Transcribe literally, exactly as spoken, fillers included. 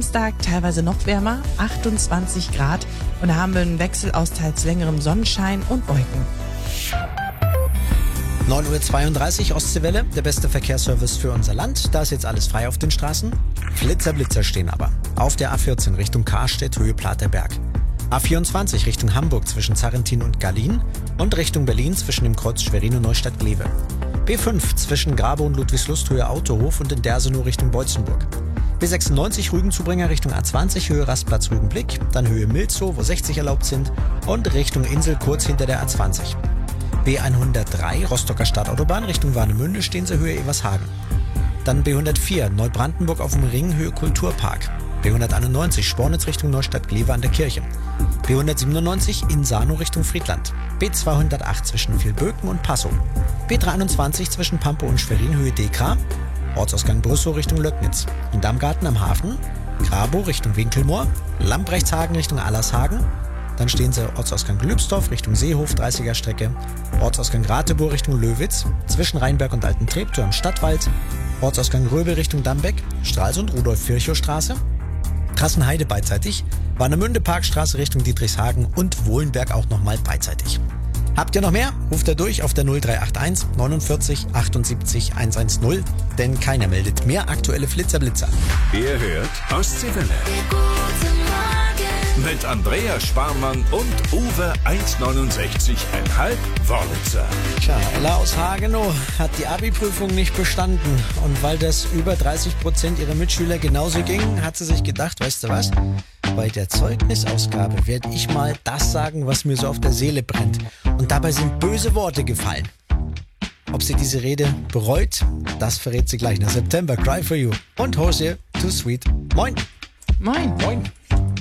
Samstag teilweise noch wärmer, achtundzwanzig Grad. Und da haben wir einen Wechsel aus teils längerem Sonnenschein und Wolken. neun Uhr zweiunddreißig, Ostseewelle, der beste Verkehrsservice für unser Land. Da ist jetzt alles frei auf den Straßen. Flitzer, Blitzer stehen aber. Auf der A vierzehn Richtung Karstedt, Höhe Platerberg. A vierundzwanzig Richtung Hamburg zwischen Zarrentin und Gallien und Richtung Berlin zwischen dem Kreuz Schwerin und Neustadt-Glewe. B fünf zwischen Grabe und Ludwigslust, Höhe Autohof und in Dersenow Richtung Beutzenburg. B sechsundneunzig Rügenzubringer Richtung A zwanzig, Höhe Rastplatz Rügenblick, dann Höhe Milzow, wo sechzig erlaubt sind und Richtung Insel kurz hinter der A zwanzig. B hundertdrei Rostocker Stadtautobahn Richtung Warnemünde, stehen Sie Höhe Evershagen. Dann B hundertvier Neubrandenburg auf dem Ring, Höhe Kulturpark. B hunderteinundneunzig Spornitz Richtung Neustadt-Glewe an der Kirche. B hundertsiebenundneunzig Insano Richtung Friedland. B zweihundertacht zwischen Vilböken und Passow. B dreiundzwanzig zwischen Pampe und Schwerin, Höhe Dekra. Ortsausgang Brüssow Richtung Löcknitz. In Dammgarten am Hafen. Grabow Richtung Winkelmoor. Lambrechtshagen Richtung Allershagen. Dann stehen Sie Ortsausgang Glübsdorf Richtung Seehof, dreißiger Strecke. Ortsausgang Rathebourg Richtung Löwitz. Zwischen Rheinberg und Alten Treptow am Stadtwald. Ortsausgang Röbel Richtung Dambeck. Stralsund Rudolf-Virchow-Straße. Trassenheide beidseitig. Warnemünde Parkstraße Richtung Dietrichshagen und Wohlenberg auch nochmal beidseitig. Habt ihr noch mehr? Ruft da durch auf der null drei acht eins neunundvierzig achtundsiebzig hundertzehn, denn keiner meldet mehr aktuelle Flitzerblitzer. Ihr hört Ostseewelle. Mit Andreas Sparmann und Uwe eins neunundsechzig Komma fünf Wörlitzer. Tja, Ella aus Hagenow hat die Abi-Prüfung nicht bestanden. Und weil das über dreißig Prozent ihrer Mitschüler genauso ging, hat sie sich gedacht, weißt du was? Bei der Zeugnisausgabe werde ich mal das sagen, was mir so auf der Seele brennt. Und dabei sind böse Worte gefallen. Ob sie diese Rede bereut, das verrät sie gleich nach September. Cry for You und Hosier Too Sweet. Moin. Moin. Moin.